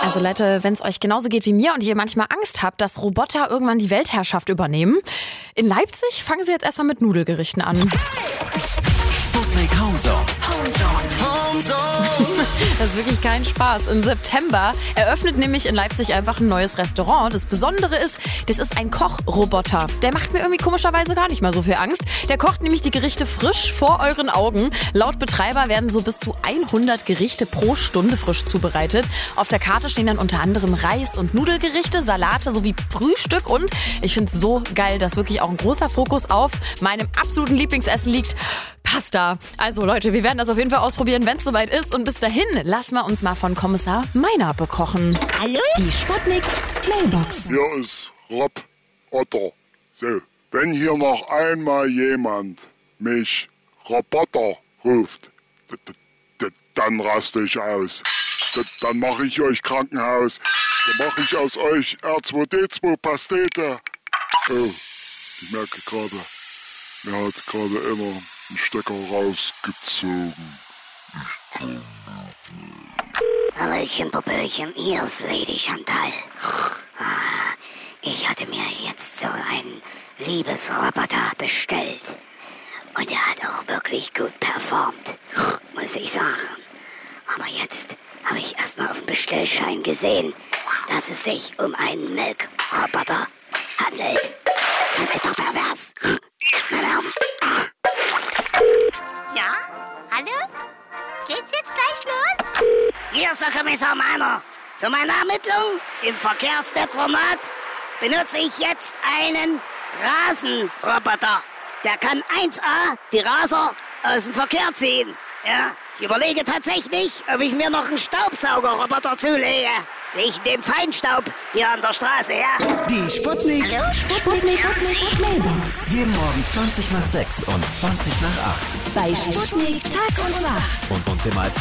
Also Leute, wenn es euch genauso geht wie mir und ihr manchmal Angst habt, dass Roboter irgendwann die Weltherrschaft übernehmen, in Leipzig fangen sie jetzt erstmal mit Nudelgerichten an. Sputnik Homezone. Das ist wirklich kein Spaß. Im September eröffnet nämlich in Leipzig einfach ein neues Restaurant. Das Besondere ist, das ist ein Kochroboter. Der macht mir irgendwie komischerweise gar nicht mal so viel Angst. Der kocht nämlich die Gerichte frisch vor euren Augen. Laut Betreiber werden so bis zu 100 Gerichte pro Stunde frisch zubereitet. Auf der Karte stehen dann unter anderem Reis- und Nudelgerichte, Salate sowie Frühstück. Und ich finde es so geil, dass wirklich auch ein großer Fokus auf meinem absoluten Lieblingsessen liegt. Pasta. Also Leute, wir werden das auf jeden Fall ausprobieren, wenn es soweit ist. Und bis dahin lassen wir uns mal von Kommissar Meiner bekochen. Hallo? Die Sputnik Mailbox. Hier ist Rob Otter. So, wenn hier noch einmal jemand mich Roboter ruft, dann raste ich aus. Dann mache ich euch Krankenhaus. Dann mache ich aus euch R2D2 Pastete. Oh, ich merke gerade, mir hat gerade einer einen Stecker rausgezogen. Hallöchen, Popöchen, hier ist Lady Chantal. Ich hatte mir jetzt so einen Liebesroboter bestellt. Und er hat auch wirklich gut performt, muss ich sagen. Aber jetzt habe ich erstmal auf dem Bestellschein gesehen, dass es sich um einen Melkroboter handelt. Das ist doch pervers. Meine Augen. Ja? Hallo? Geht's jetzt gleich los? Hier ist der Kommissar Meiner. Für meine Ermittlung im Verkehrsdezernat benutze ich jetzt einen Rasenroboter. Der kann 1A die Raser aus dem Verkehr ziehen. Ja, ich überlege tatsächlich, ob ich mir noch einen Staubsaugerroboter zulege. Wegen dem Feinstaub hier an der Straße, ja. Die Sputnik. Hallo, Sputnik Mailbox. Jeden Morgen 20 nach 6 und 20 nach 8. Bei Sputnik Tag und Nacht. Und uns immer als